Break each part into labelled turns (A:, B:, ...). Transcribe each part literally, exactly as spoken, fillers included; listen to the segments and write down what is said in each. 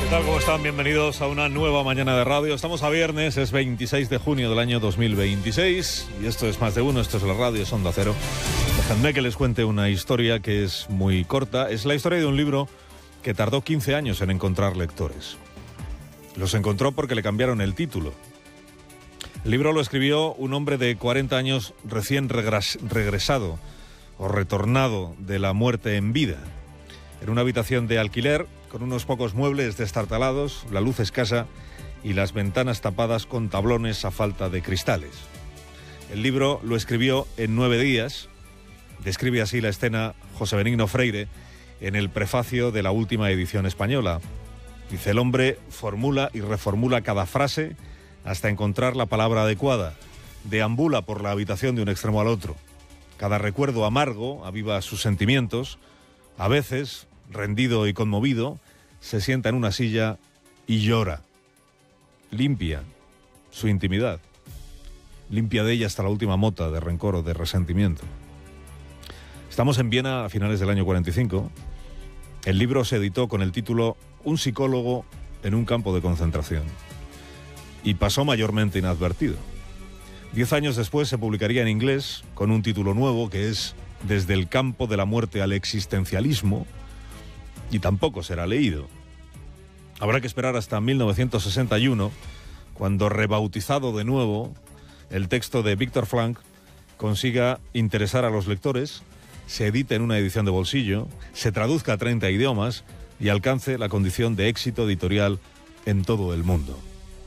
A: ¿Qué tal? ¿Cómo están? Bienvenidos a una nueva mañana de radio. Estamos a viernes, es veintiséis de junio del año dos mil veintiséis y esto es Más de Uno, esto es la radio, es Onda Cero. Déjenme que les cuente una historia que es muy corta. Es la historia de un libro que tardó quince años en encontrar lectores. Los encontró porque le cambiaron el título. El libro lo escribió un hombre de cuarenta años recién regres- regresado o retornado de la muerte en vida. En una habitación de alquiler, con unos pocos muebles destartalados, la luz escasa y las ventanas tapadas con tablones a falta de cristales. El libro lo escribió en nueve días. Describe así la escena José Benigno Freire en el prefacio de la última edición española. Dice: el hombre formula y reformula cada frase hasta encontrar la palabra adecuada. Deambula por la habitación de un extremo al otro. Cada recuerdo amargo aviva sus sentimientos. A veces, rendido y conmovido, se sienta en una silla y llora. Limpia su intimidad. Limpia de ella hasta la última mota de rencor o de resentimiento. Estamos en Viena a finales del año cuarenta y cinco. El libro se editó con el título Un psicólogo en un campo de concentración. Y pasó mayormente inadvertido. Diez años después se publicaría en inglés con un título nuevo que es Desde el campo de la muerte al existencialismo, y tampoco será leído. Habrá que esperar hasta mil novecientos sesenta y uno, cuando, rebautizado de nuevo, el texto de Viktor Frankl consiga interesar a los lectores, se edite en una edición de bolsillo, se traduzca a treinta idiomas y alcance la condición de éxito editorial en todo el mundo.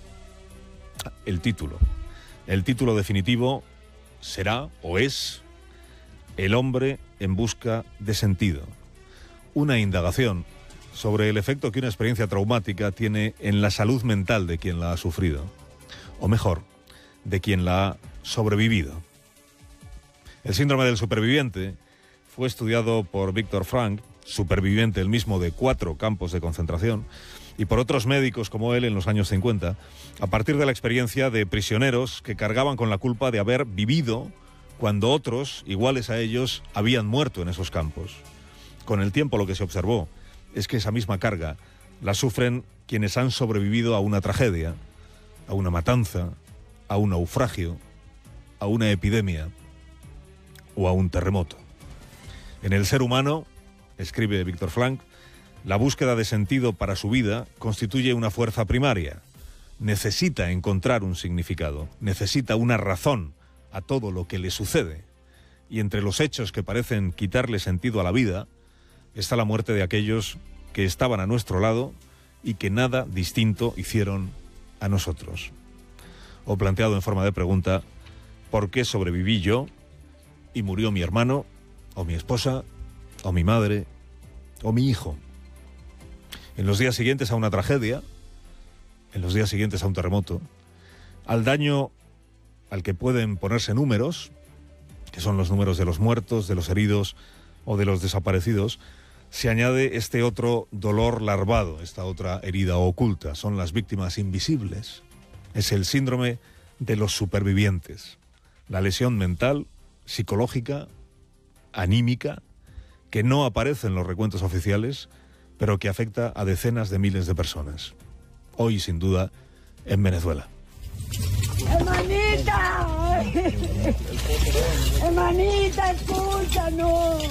A: El título. El título definitivo será, o es, El hombre en busca de sentido. Una indagación sobre el efecto que una experiencia traumática tiene en la salud mental de quien la ha sufrido. O mejor, de quien la ha sobrevivido. El síndrome del superviviente fue estudiado por Viktor Frankl, superviviente el mismo de cuatro campos de concentración, y por otros médicos como él en los años cincuenta, a partir de la experiencia de prisioneros que cargaban con la culpa de haber vivido cuando otros, iguales a ellos, habían muerto en esos campos. Con el tiempo lo que se observó es que esa misma carga la sufren quienes han sobrevivido a una tragedia, a una matanza, a un naufragio, a una epidemia o a un terremoto. En el ser humano, escribe Viktor Frankl, la búsqueda de sentido para su vida constituye una fuerza primaria. Necesita encontrar un significado, necesita una razón a todo lo que le sucede. Y entre los hechos que parecen quitarle sentido a la vida está la muerte de aquellos que estaban a nuestro lado y que nada distinto hicieron a nosotros. O planteado en forma de pregunta, ¿por qué sobreviví yo y murió mi hermano, o mi esposa, o mi madre, o mi hijo? En los días siguientes a una tragedia, en los días siguientes a un terremoto, al daño al que pueden ponerse números, que son los números de los muertos, de los heridos o de los desaparecidos, se añade este otro dolor larvado, esta otra herida oculta. Son las víctimas invisibles. Es el síndrome de los supervivientes. La lesión mental, psicológica, anímica, que no aparece en los recuentos oficiales, pero que afecta a decenas de miles de personas. Hoy, sin duda, en Venezuela.
B: ¡Hermanita! ¡Hermanita, escúchanos!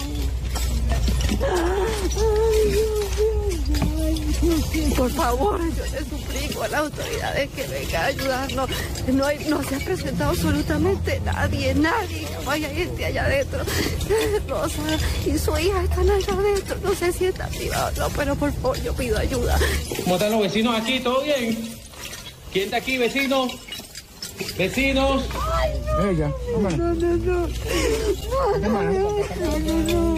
C: Por favor, yo le suplico a las autoridades que vengan a ayudarnos. No, hay, no se ha presentado absolutamente nadie, nadie que vaya a irse allá adentro. Rosa y su hija están allá adentro. No sé si están vivas o no, pero por favor, yo pido ayuda.
D: ¿Cómo están los vecinos aquí? ¿Todo bien? ¿Quién está aquí, vecinos? ¡Vecinos!
B: Ay, no,
E: Ella,
B: no, no, no, no, no, no, no, no.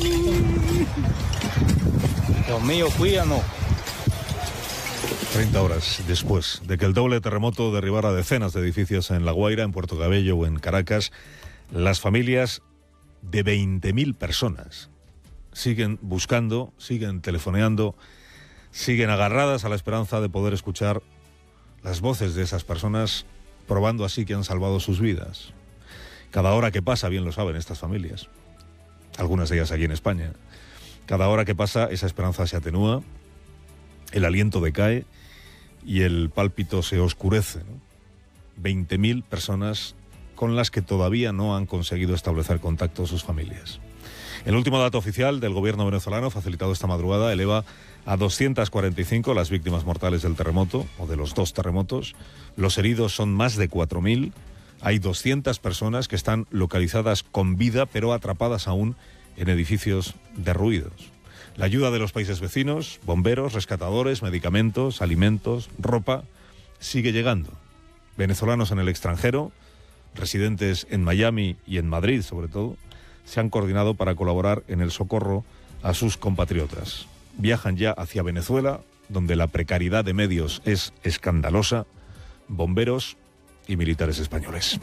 E: Dios mío, cuídanos.
A: treinta horas después de que el doble terremoto derribara decenas de edificios en La Guaira, en Puerto Cabello o en Caracas, las familias de veinte mil personas siguen buscando, siguen telefoneando, siguen agarradas a la esperanza de poder escuchar las voces de esas personas, probando así que han salvado sus vidas. Cada hora que pasa, bien lo saben estas familias, algunas de ellas aquí en España, cada hora que pasa esa esperanza se atenúa el aliento decae y el pálpito se oscurece, ¿no? veinte mil personas con las que todavía no han conseguido establecer contacto sus familias. El último dato oficial del gobierno venezolano, facilitado esta madrugada, eleva a doscientas cuarenta y cinco las víctimas mortales del terremoto, o de los dos terremotos. Los heridos son más de cuatro mil. Hay doscientas personas que están localizadas con vida, pero atrapadas aún en edificios derruidos. La ayuda de los países vecinos, bomberos, rescatadores, medicamentos, alimentos, ropa, sigue llegando. Venezolanos en el extranjero, residentes en Miami y en Madrid sobre todo, se han coordinado para colaborar en el socorro a sus compatriotas. Viajan ya hacia Venezuela, donde la precariedad de medios es escandalosa, bomberos y militares españoles.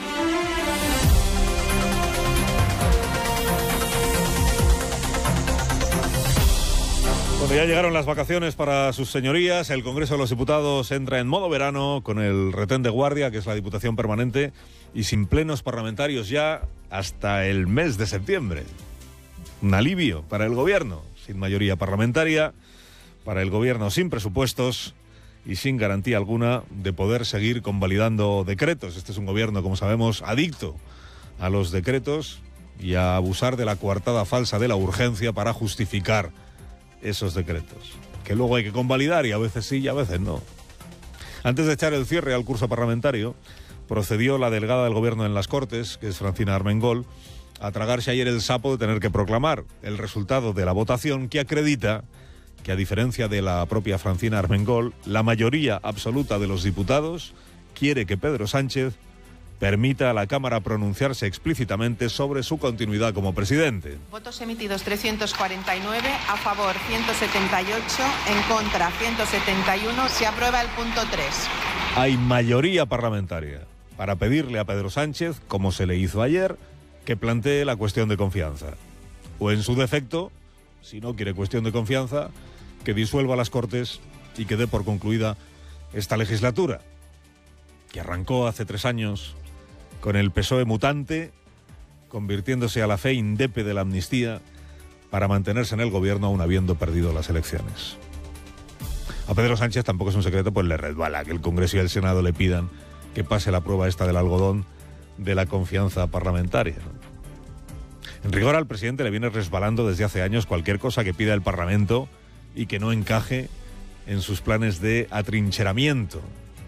A: Bueno, ya llegaron las vacaciones para sus señorías. El Congreso de los Diputados entra en modo verano con el retén de guardia, que es la Diputación Permanente, y sin plenos parlamentarios ya hasta el mes de septiembre. Un alivio para el Gobierno, sin mayoría parlamentaria, para el Gobierno sin presupuestos y sin garantía alguna de poder seguir convalidando decretos. Este es un Gobierno, como sabemos, adicto a los decretos y a abusar de la coartada falsa de la urgencia para justificar esos decretos, que luego hay que convalidar y a veces sí y a veces no. Antes de echar el cierre al curso parlamentario, procedió la delegada del Gobierno en las Cortes, que es Francina Armengol, a tragarse ayer el sapo de tener que proclamar el resultado de la votación que acredita que, a diferencia de la propia Francina Armengol, la mayoría absoluta de los diputados quiere que Pedro Sánchez permita a la Cámara pronunciarse explícitamente sobre su continuidad como presidente.
F: Votos emitidos trescientos cuarenta y nueve, a favor ciento setenta y ocho, en contra ciento setenta y uno. Se aprueba el punto tres.
A: Hay mayoría parlamentaria para pedirle a Pedro Sánchez, como se le hizo ayer, que plantee la cuestión de confianza. O en su defecto, si no quiere cuestión de confianza, que disuelva las Cortes y que dé por concluida esta legislatura, que arrancó hace tres años con el P S O E mutante, convirtiéndose a la fe indepe de la amnistía para mantenerse en el gobierno aún habiendo perdido las elecciones. A Pedro Sánchez tampoco es un secreto, pues le resbala que el Congreso y el Senado le pidan que pase la prueba esta del algodón de la confianza parlamentaria, ¿no? En rigor, al presidente le viene resbalando desde hace años cualquier cosa que pida el Parlamento y que no encaje en sus planes de atrincheramiento.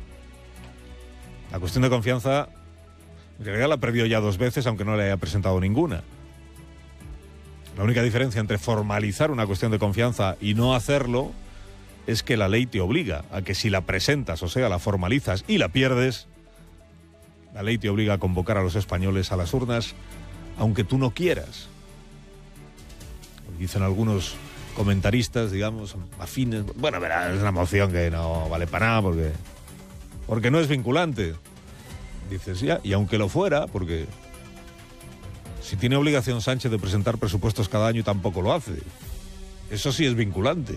A: La cuestión de confianza, en realidad, la perdió ya dos veces, aunque no le haya presentado ninguna. La única diferencia entre formalizar una cuestión de confianza y no hacerlo es que la ley te obliga a que, si la presentas, o sea, la formalizas y la pierdes, la ley te obliga a convocar a los españoles a las urnas, aunque tú no quieras. Dicen algunos comentaristas, digamos, afines, bueno, verá, es una moción que no vale para nada porque, porque no es vinculante. Dices, ya, y aunque lo fuera, porque si tiene obligación Sánchez de presentar presupuestos cada año, tampoco lo hace. Eso sí es vinculante.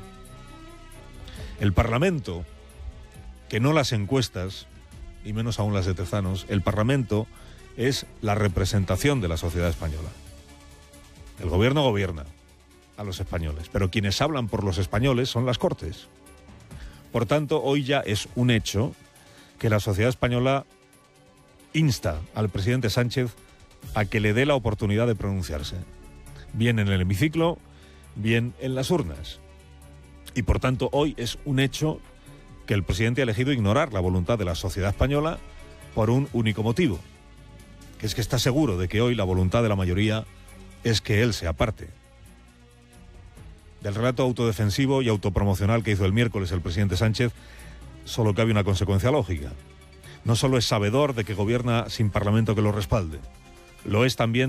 A: El Parlamento, que no las encuestas, y menos aún las de Tezanos, el Parlamento es la representación de la sociedad española. El gobierno gobierna a los españoles, pero quienes hablan por los españoles son las Cortes. Por tanto, hoy ya es un hecho que la sociedad española insta al presidente Sánchez a que le dé la oportunidad de pronunciarse, bien en el hemiciclo, bien en las urnas. Y por tanto, hoy es un hecho que el presidente ha elegido ignorar la voluntad de la sociedad española por un único motivo, que es que está seguro de que hoy la voluntad de la mayoría es que él se aparte. Del relato autodefensivo y autopromocional que hizo el miércoles el presidente Sánchez, solo cabe una consecuencia lógica. No solo es sabedor de que gobierna sin parlamento que lo respalde, lo es también